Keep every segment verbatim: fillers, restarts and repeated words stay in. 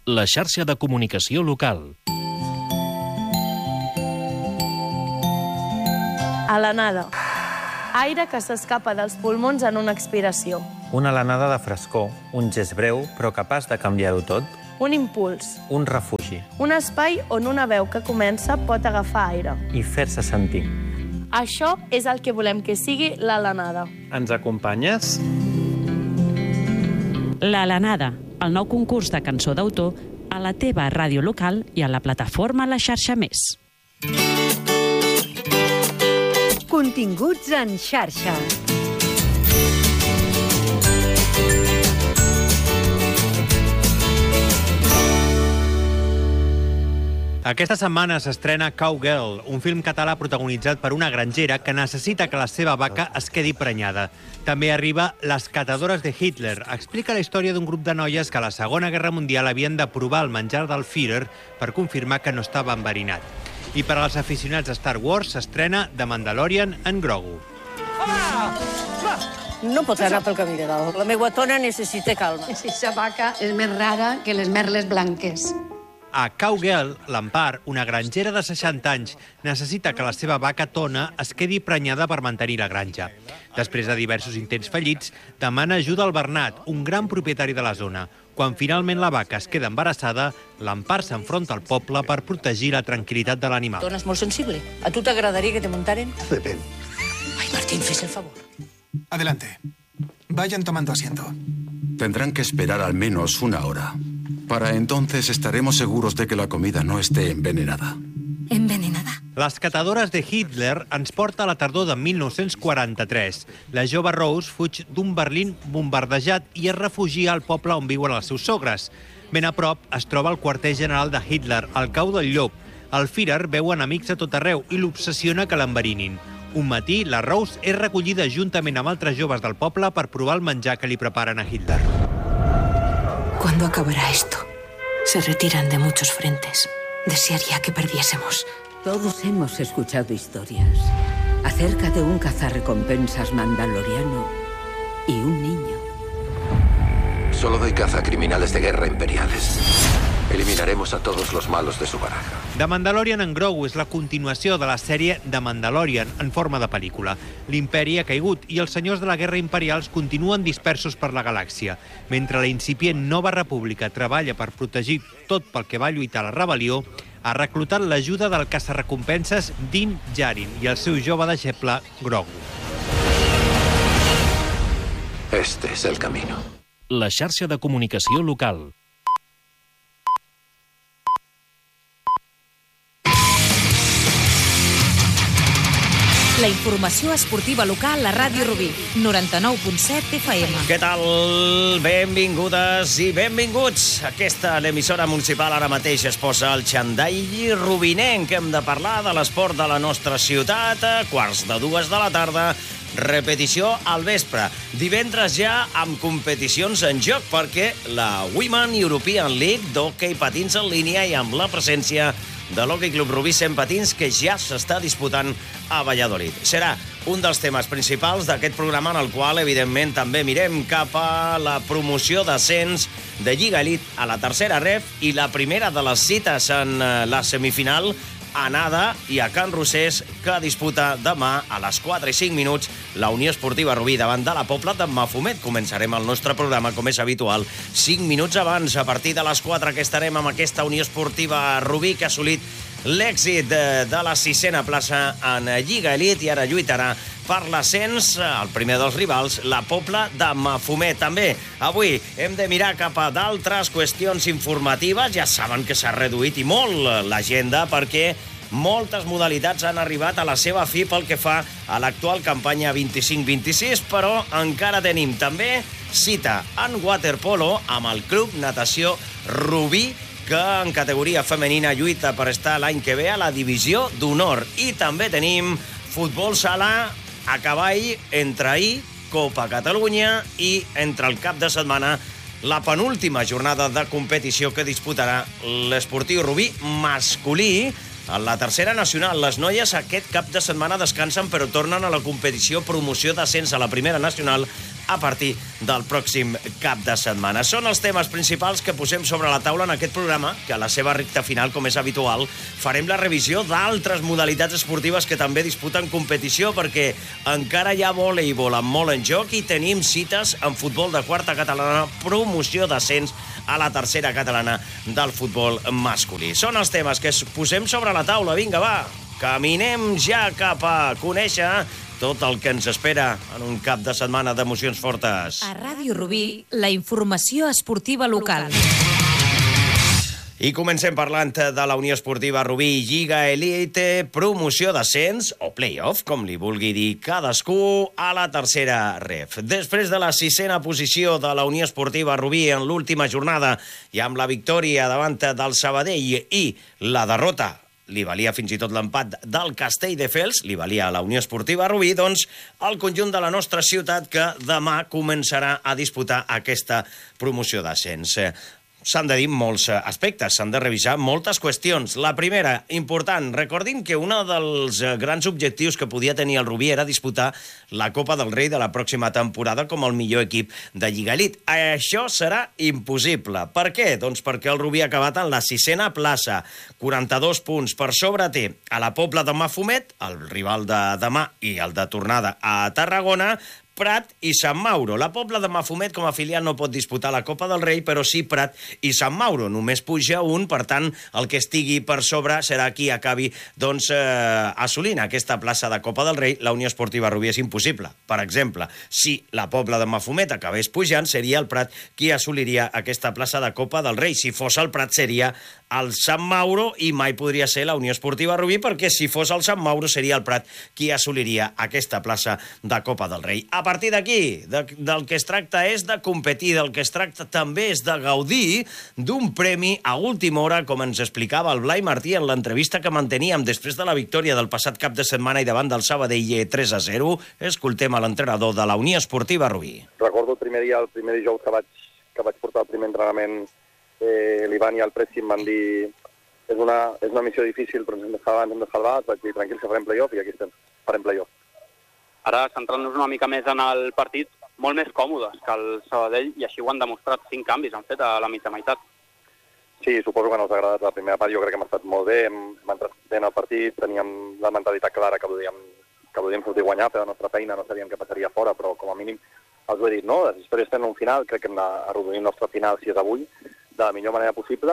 La xarxa de comunicació local. Alenada. Aire que s'escapa dels pulmons en una expiració. Una alenada de frescor, un gest breu però capaç de canviar-ho tot. Un impuls. Un refugi. Un espai on una veu que comença pot agafar aire. I fer-se sentir. Això és el que volem que sigui l'Alenada. Ens acompanyes? L'Alenada, el nou concurs de cançó d'autor a la teva ràdio local i a la plataforma La Xarxa Més. Continguts en xarxa. Aquesta setmana s'estrena Cowgirl, un film català protagonitzat per una grangera que necessita que la seva vaca es quedi prenyada. També arriba Les catadores de Hitler. Explica la història d'un grup de noies que a la Segona Guerra Mundial havien de provar el menjar del Führer per confirmar que no estava enverinat. I per als aficionats a Star Wars s'estrena The Mandalorian en Grogu. No pots anar pel camí de dalt. La meva tona necessita calma. Aquesta vaca és més rara que les merles blanques. A Cowgirl, l'Empar, una grangera de seixanta anys, necessita que la seva vaca tona es quedi prenyada per mantenir la granja. Després de diversos intents fallits, demana ajuda al Bernat, un gran propietari de la zona. Quan finalment la vaca es queda embarassada, l'Empar s'enfronta al poble per protegir la tranquil·litat de l'animal. Tona és molt sensible. A tu t'agradaria que te muntaren? Depèn. Ai, Martín, fes el favor. Adelante. Vayan tomando asiento. Tendrán que esperar al menos una hora. Para entonces estaremos seguros de que la comida no esté envenenada. Envenenada? Les catadores de Hitler ens porta a la tardor de mil nou-cents quaranta-tres. La jove Rose fuig d'un Berlín bombardejat i es refugia al poble on viuen els seus sogres. Ben a prop es troba el quarter general de Hitler, al cau del Llop. El Führer veu enemics a tot arreu i l'obsessiona que l'enverinin. Un matí, la Rose és recollida juntament amb altres joves del poble per provar el menjar que li preparen a Hitler. ¿Cuándo acabará esto? Se retiran de muchos frentes. Desearía que perdiésemos. Todos hemos escuchado historias acerca de un cazarrecompensas mandaloriano y un niño. Solo doy caza a criminales de guerra imperiales. Eliminaremos a todos los malos de su baraja. The Mandalorian en Grogu és la continuació de la sèrie The Mandalorian en forma de pel·lícula. L'imperi ha caigut i els senyors de la guerra imperials continuen dispersos per la galàxia. Mentre la incipient Nova República treballa per protegir tot pel que va lluitar la rebel·lió, ha reclutat l'ajuda del caçarrecompenses Din Djarin i el seu jove deixeble Grogu. Este es el camino. La xarxa de comunicació local. La informació esportiva local a Ràdio Rubí, noranta-nou punt set F M. Què tal? Benvingudes i benvinguts. Aquesta, l'emissora municipal, ara mateix es posa al xandall rubinenc. Hem de parlar de l'esport de la nostra ciutat a quarts de dues de la tarda. Repetició al vespre. Divendres ja amb competicions en joc perquè la Women European League d'hoquei patins en línia i amb la presència de l'Hockey Club Rubí cent Patins, que ja s'està disputant a Valladolid. Serà un dels temes principals d'aquest programa, en el qual, evidentment, també mirem cap a la promoció d'ascens de Lliga Elite a la tercera ref i la primera de les cites en la semifinal a Nada i a Can Rosés, que disputa demà a les quatre i cinc minuts la Unió Esportiva Rubí davant de la Pobla de Mafumet. Començarem el nostre programa, com és habitual, cinc minuts abans. A partir de les quatre que estarem amb aquesta Unió Esportiva Rubí, que ha assolit l'èxit de, de la sisena plaça en Lliga Elite i ara lluitarà per l'ascens, el primer dels rivals, la Pobla de Mafumet. També avui hem de mirar cap a d'altres qüestions informatives. Ja saben que s'ha reduït i molt l'agenda perquè moltes modalitats han arribat a la seva fi pel que fa a l'actual campanya vint-i-cinc vint-i-sis, però encara tenim també cita en waterpolo amb el Club Natació Rubí, que en categoria femenina lluita per estar l'any que ve a la divisió d'honor. I també tenim futbol sala a cavall entre ahir, Copa Catalunya, i entre el cap de setmana la penúltima jornada de competició que disputarà l'Esportiu Rubí masculí. En la tercera nacional, les noies aquest cap de setmana descansen però tornen a la competició promoció d'ascens a la primera nacional a partir del pròxim cap de setmana. Són els temes principals que posem sobre la taula en aquest programa, que a la seva recta final, com és habitual, farem la revisió d'altres modalitats esportives que també disputen competició, perquè encara hi ha voleibol amb molt en joc i tenim cites en futbol de quarta catalana, promoció d'ascens a la tercera catalana del futbol masculí. Són els temes que posem sobre la taula. Vinga, va, caminem ja cap a conèixer tot el que ens espera en un cap de setmana d'emocions fortes. A Ràdio Rubí, la informació esportiva local. I comencem parlant de la Unió Esportiva Rubí, Lliga Elite, promoció d'ascens, o play-off, com li vulgui dir cadascú, a la tercera ref. Després de la sisena posició de la Unió Esportiva Rubí en l'última jornada i amb la victòria davant del Sabadell i la derrota, li valia fins i tot l'empat del Castelldefels, li valia a la Unió Esportiva Rubí, doncs el conjunt de la nostra ciutat que demà començarà a disputar aquesta promoció d'ascens. S'han de dir molts aspectes, s'han de revisar moltes qüestions. La primera, important, recordin que un dels grans objectius que podia tenir el Rubí era disputar la Copa del Rei de la pròxima temporada com el millor equip de Lliga Elite. Això serà impossible. Per què? Doncs perquè el Rubí ha acabat en la sisena plaça, quaranta-dos punts. Per sobre té a la Pobla de Mafumet, el rival de demà i el de tornada a Tarragona, Prat i Sant Mauro. La Pobla de Mafumet com a filial no pot disputar la Copa del Rei, però sí Prat i Sant Mauro. Només puja un, per tant, el que estigui per sobre serà qui acabi doncs, eh, assolint aquesta plaça de Copa del Rei. La Unió Esportiva Rubí és impossible. Per exemple, si la Pobla de Mafumet acabés pujant, seria el Prat qui assoliria aquesta plaça de Copa del Rei. Si fos el Prat, seria el Sant Mauro i mai podria ser la Unió Esportiva Rubí, perquè si fos el Sant Mauro seria el Prat qui assoliria aquesta plaça de Copa del Rei. A partir d'aquí, de, del que es tracta és de competir, del que es tracta també és de gaudir d'un premi a última hora, com ens explicava el Blai Martí en l'entrevista que manteníem després de la victòria del passat cap de setmana i davant del Sabadell tres a zero. Escoltem a l'entrenador de la Unió Esportiva Rubí. Recordo el primer dia, el primer dijous que vaig, que vaig portar el primer entrenament, eh, l'Ivan i el Preci em van dir és una, és una missió difícil, però ens hem de salvar, ens hem de salvar, vaig dir tranquils que farem play-off i aquí estem, farem play-off. Ara, centrant-nos una mica més en el partit, molt més còmodes que el Sabadell, i així ho han demostrat. Cinc canvis han fet a la mitja meitat. Sí, suposo que no us ha agradat la primera part. Jo crec que hem estat molt bé, hem, hem entrat bé en el partit, teníem la mentalitat clara que volíem, que volíem sortir a guanyar, però la nostra feina no sabíem què passaria fora, però com a mínim els ho he dit, no? Les històries tenen un final, crec que hem d'arrodonir el nostre final, si és avui, de la millor manera possible,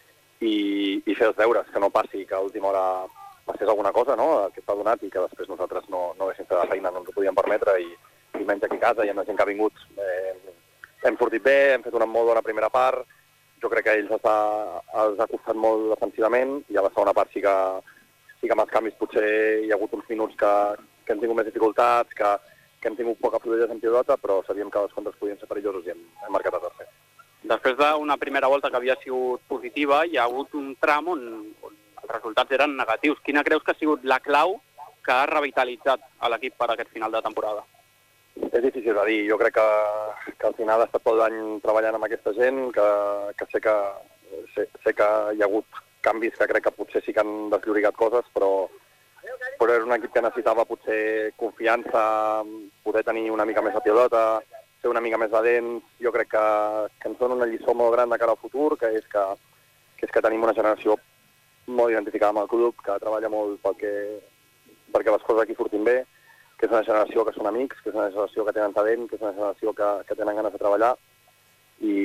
i, i fer els deures, que no passi que a última hora passés alguna cosa, no?, que s'ha donat i que després nosaltres no, no haguéssim fet la feina, no ens ho podíem permetre, i, i menys aquí a casa i amb la gent que ha vingut. Eh, hem sortit bé, hem fet una molt bona primera part, jo crec que a ells els ha, els ha costat molt defensivament, i a la segona part sí que, sí que amb els canvis potser hi ha hagut uns minuts que, que hem tingut més dificultats, que, que hem tingut poca fluidesa en pilota, però sabíem que els contres podien ser perillosos i hem, hem marcat a tercer. Després d'una primera volta que havia sigut positiva, hi ha hagut un tram on, on els resultats eren negatius. Quina creus que ha sigut la clau que ha revitalitzat a l'equip per aquest final de temporada? És difícil de dir. Jo crec que, que al final he estat tot l'any treballant amb aquesta gent, que, que, sé, que sé, sé que hi ha hagut canvis que crec que potser sí que han desllorigat coses, però, però era un equip que necessitava potser confiança, poder tenir una mica més de pilota, ser una mica més valents. Jo crec que, que ens dona una lliçó molt gran de cara al futur, que és que, que, és que tenim una generació molt identificada amb el club, que treballa molt perquè, perquè les coses aquí surtin bé, que és una generació que són amics, que és una generació que tenen talent, que és una generació que, que tenen ganes de treballar, i,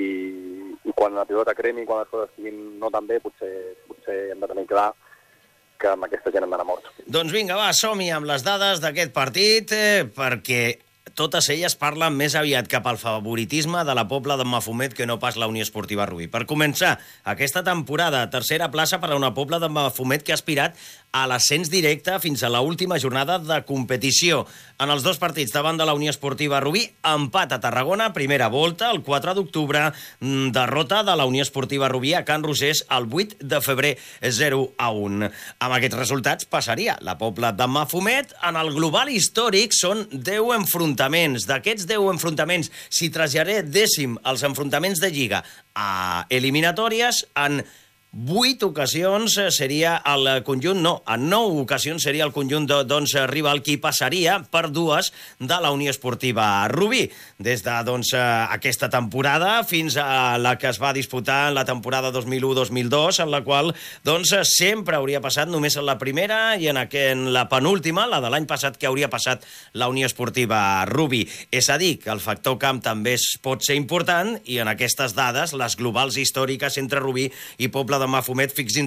i quan la pilota cremi, quan les coses estiguin no tan bé, potser, potser hem de tenir clar que amb aquesta gent hem d'anar morts. Doncs vinga, va, som-hi amb les dades d'aquest partit, eh, perquè totes elles parlen més aviat cap al favoritisme de la Pobla de Mafumet que no pas la Unió Esportiva Rubí. Per començar, aquesta temporada, tercera plaça per a una Pobla de Mafumet que ha aspirat a l'ascens directe fins a l'última jornada de competició. En els dos partits davant de la Unió Esportiva Rubí, empat a Tarragona, primera volta, el quatre d'octubre, derrota de la Unió Esportiva Rubí a Can Rosés el vuit de febrer, zero a un. Amb aquests resultats passaria la Pobla de Mafumet. En el global històric són deu enfrontaments. D'aquests deu enfrontaments, si traslladéssim els enfrontaments de Lliga a eliminatòries, en vuit ocasions seria el conjunt, no, en nou ocasions seria el conjunt de, doncs, rival qui passaria per dues de la Unió Esportiva Rubí. Des de doncs, aquesta temporada fins a la que es va disputar en la temporada dos mil u dos mil dos, en la qual doncs, sempre hauria passat només en la primera i en, en la penúltima, la de l'any passat, que hauria passat la Unió Esportiva Rubí. És a dir, que el factor camp també es pot ser important i en aquestes dades, les globals històriques entre Rubí i Pobla de Mafumet, fixin